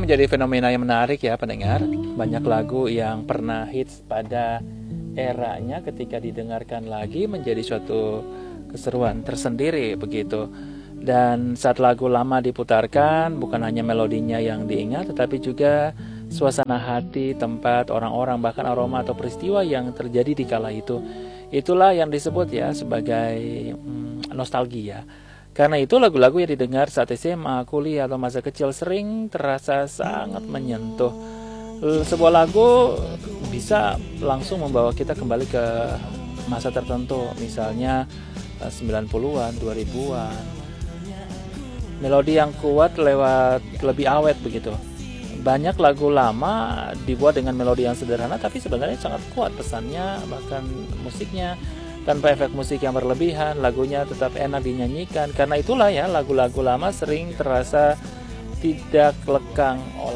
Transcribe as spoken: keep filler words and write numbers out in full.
menjadi fenomena yang menarik ya pendengar. Banyak lagu yang pernah hits pada eranya ketika didengarkan lagi menjadi suatu keseruan tersendiri begitu. Dan saat lagu lama diputarkan, bukan hanya melodinya yang diingat, tetapi juga suasana hati, tempat, orang-orang, bahkan aroma atau peristiwa yang terjadi di kala itu. Itulah yang disebut ya sebagai hmm, nostalgia. Karena itu lagu-lagu yang didengar saat S M A, kuliah, atau masa kecil sering terasa sangat menyentuh. Sebuah lagu bisa langsung membawa kita kembali ke masa tertentu, misalnya sembilan puluhan, dua ribuan. Melodi yang kuat lewat lebih awet begitu. Banyak lagu lama dibuat dengan melodi yang sederhana tapi sebenarnya sangat kuat pesannya, bahkan musiknya tanpa efek musik yang berlebihan, lagunya tetap enak dinyanyikan. Karena itulah ya lagu-lagu lama sering terasa tidak lekang